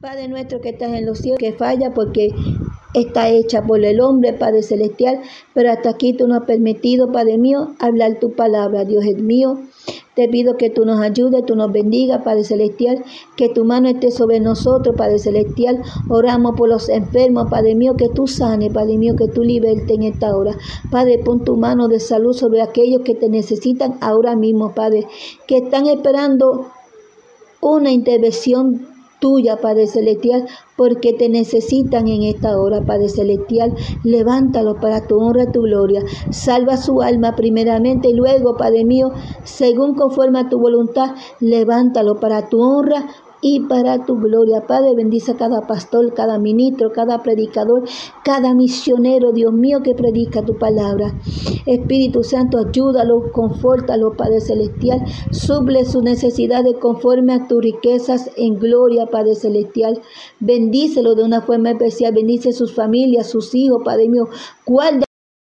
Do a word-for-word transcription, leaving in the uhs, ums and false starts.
Padre nuestro que estás en los cielos, que falla porque está hecha por el hombre, Padre celestial, pero hasta aquí tú nos has permitido, Padre mío, hablar tu palabra. Dios es mío, te pido que tú nos ayudes, tú nos bendigas, Padre celestial, que tu mano esté sobre nosotros, Padre celestial. Oramos por los enfermos, Padre mío, que tú sanes, Padre mío, que tú libertes en esta hora. Padre, pon tu mano de salud sobre aquellos que te necesitan ahora mismo, Padre, que están esperando una intervención tuya, Padre celestial, porque te necesitan en esta hora, Padre celestial. Levántalo para tu honra y tu gloria. Salva su alma primeramente y luego, Padre mío, según conforme a tu voluntad, levántalo para tu honra y para tu gloria. Padre, bendice a cada pastor, cada ministro, cada predicador, cada misionero, Dios mío, que predica tu palabra. Espíritu Santo, ayúdalo, confórtalo, Padre celestial. Suple sus necesidades conforme a tus riquezas en gloria, Padre celestial. Bendícelo de una forma especial. Bendice sus familias, sus hijos, Padre mío. Guarda